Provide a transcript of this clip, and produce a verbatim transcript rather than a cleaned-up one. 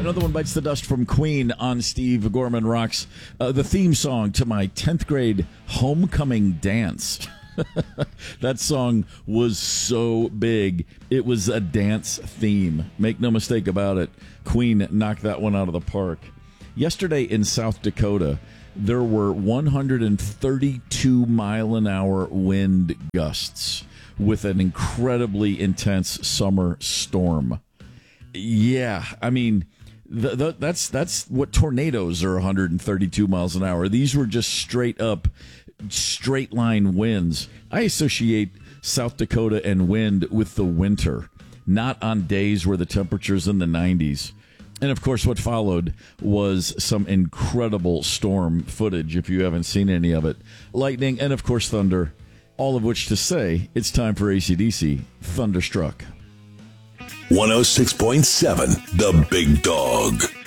Another one bites the dust from Queen on Steve Gorman Rocks. Uh, the theme song to my tenth grade homecoming dance. That song was so big. It was a dance theme. Make no mistake about it. Queen knocked that one out of the park. Yesterday in South Dakota, there were one hundred thirty-two mile an hour wind gusts with an incredibly intense summer storm. Yeah, I mean, the, the, that's that's what tornadoes are, one hundred thirty-two miles an hour. These were just straight up, straight line winds. I associate South Dakota and wind with the winter, not on days where the temperature's in the nineties. And, of course, what followed was some incredible storm footage, if you haven't seen any of it. Lightning and, of course, thunder, all of which to say it's time for A C D C Thunderstruck. one oh six point seven, The Big Dog.